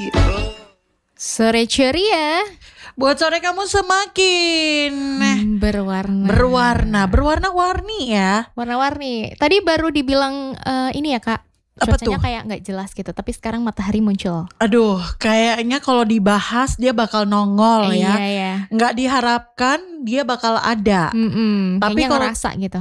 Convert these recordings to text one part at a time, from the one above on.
Sore ceria. Buat sore kamu semakin berwarna-warni ya. Warna-warni. Tadi baru dibilang ini ya Kak, Apa cuacanya tuh? kayak nggak jelas gitu. Tapi sekarang matahari muncul. Aduh, kayaknya kalau dibahas dia bakal nongol ya. Iya. Nggak diharapkan dia bakal ada. Tapi Tapi kalau- ngerasa gitu.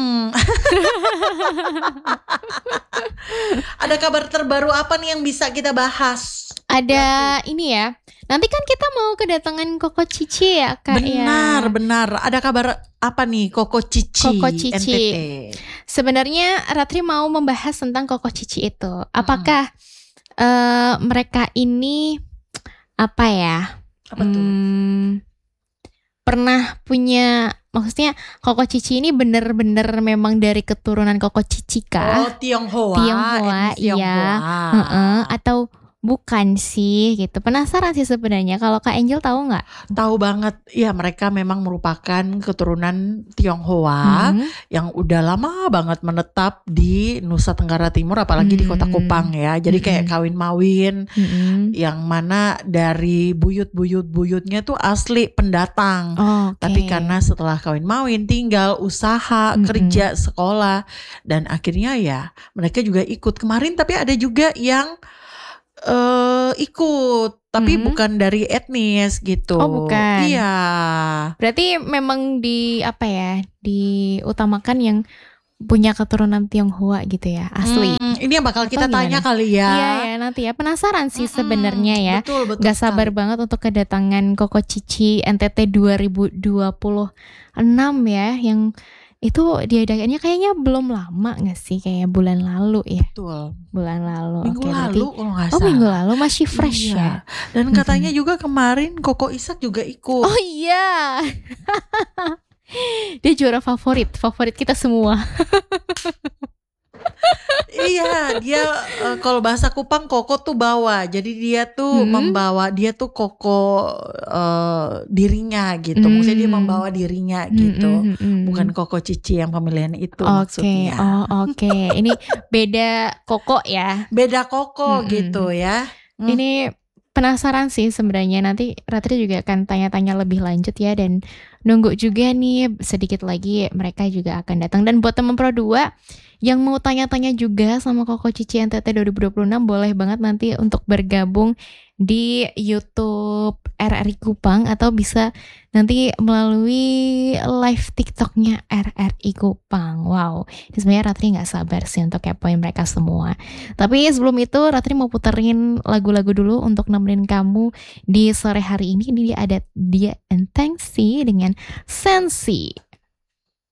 Ada kabar terbaru apa nih yang bisa kita bahas? Ada ini ya. Nanti kan kita mau kedatangan Koko Cici ya Kak ya. Benar. Ada kabar apa nih Koko Cici? Koko Cici. NTT. Sebenarnya Ratri mau membahas tentang Koko Cici itu. Apakah mereka ini apa ya? Apa tuh? Pernah punya, maksudnya Koko Cici ini bener-bener memang dari keturunan Koko Cici kah? Oh, Tionghoa. Tionghoa, etnis iya. Tionghoa. Atau bukan sih gitu. Penasaran sih sebenarnya. Kalau Kak Angel tahu nggak? Tahu banget, ya mereka memang merupakan keturunan Tionghoa yang udah lama banget menetap di Nusa Tenggara Timur, apalagi di Kota Kupang ya. Jadi kayak kawin mawin, yang mana dari buyut-buyutnya tuh asli pendatang. Tapi karena setelah kawin mawin tinggal usaha, kerja, sekolah, dan akhirnya ya mereka juga ikut kemarin. Tapi ada juga yang ikut, tapi bukan dari etnis gitu. Oh, bukan. Iya. Berarti memang diutamakan yang punya keturunan Tionghoa gitu ya, asli. Ini yang bakal kita Atau tanya gimana? kali ya. Iya nanti ya, penasaran sih sebenarnya ya. Betul Gak sabar sekali. banget untuk kedatangan Koko Cici NTT 2026 ya, yang itu diadakannya kayaknya belum lama gak sih, kayak bulan lalu ya. Betul. Bulan lalu. Minggu Oke, lalu berarti- kalau nggak Oh salah. minggu lalu masih fresh Iya. ya. Dan katanya juga kemarin Koko Ishak juga ikut. Oh iya. Dia juara favorit kita semua. Iya, dia kalau bahasa Kupang Koko tuh bawa. Jadi dia tuh membawa, dia tuh Koko dirinya gitu. Maksudnya dia membawa dirinya gitu. Bukan Koko Cici yang pemilihan itu maksudnya. Oke. Ini beda Koko ya. Beda Koko gitu ya. Ini penasaran sih sebenarnya, nanti Ratri juga akan tanya-tanya lebih lanjut ya, dan nunggu juga nih sedikit lagi mereka juga akan datang. Dan buat teman Pro 2 yang mau tanya-tanya juga sama Koko Cici NTT 2026, boleh banget nanti untuk bergabung di YouTube RRI Kupang, atau bisa nanti melalui live TikToknya RRI Kupang. Wow, ini sebenarnya Ratri nggak sabar sih untuk kepoin mereka semua. Tapi sebelum itu Ratri mau puterin lagu-lagu dulu untuk nemenin kamu di sore hari ini. Ini ada Dia and Thanksie dengan Sensi.